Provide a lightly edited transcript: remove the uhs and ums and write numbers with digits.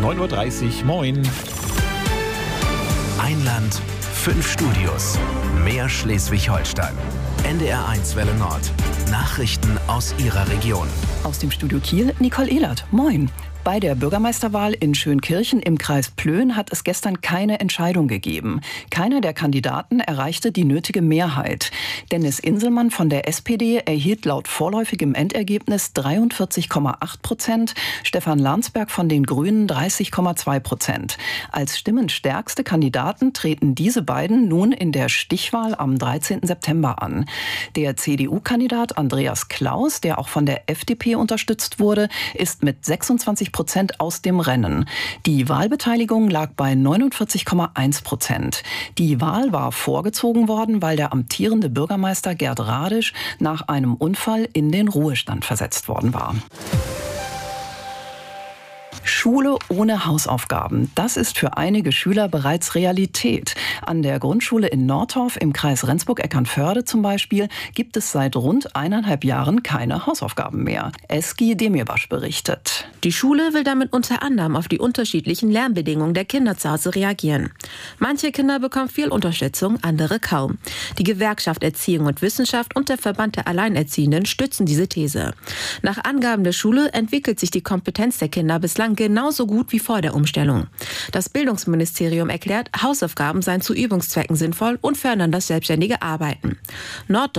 9:30 Uhr. Moin. Ein Land, 5 Studios. Mehr Schleswig-Holstein. NDR1 Welle Nord. Nachrichten aus Ihrer Region. Aus dem Studio Kiel, Nicole Ehlert. Moin. Bei der Bürgermeisterwahl in Schönkirchen im Kreis Plön hat es gestern keine Entscheidung gegeben. Keiner der Kandidaten erreichte die nötige Mehrheit. Dennis Inselmann von der SPD erhielt laut vorläufigem Endergebnis 43,8%, Stefan Landsberg von den Grünen 30,2%. Als stimmenstärkste Kandidaten treten diese beiden nun in der Stichwahl am 13. September an. Der CDU-Kandidat Andreas Klaus, der auch von der FDP unterstützt wurde, ist mit 26% aus dem Rennen. Die Wahlbeteiligung lag bei 49,1%. Die Wahl war vorgezogen worden, weil der amtierende Bürgermeister Gerd Radisch nach einem Unfall in den Ruhestand versetzt worden war. Schule ohne Hausaufgaben. Das ist für einige Schüler bereits Realität. An der Grundschule in Nordhof im Kreis Rendsburg-Eckernförde zum Beispiel gibt es seit rund 1,5 Jahren keine Hausaufgaben mehr. Eski Demirbaş berichtet. Die Schule will damit unter anderem auf die unterschiedlichen Lernbedingungen der Kinder zu Hause reagieren. Manche Kinder bekommen viel Unterstützung, andere kaum. Die Gewerkschaft Erziehung und Wissenschaft und der Verband der Alleinerziehenden stützen diese These. Nach Angaben der Schule entwickelt sich die Kompetenz der Kinder bislang genauso gut wie vor der Umstellung. Das Bildungsministerium erklärt, Hausaufgaben seien zu Übungszwecken sinnvoll und fördern das selbstständige Arbeiten.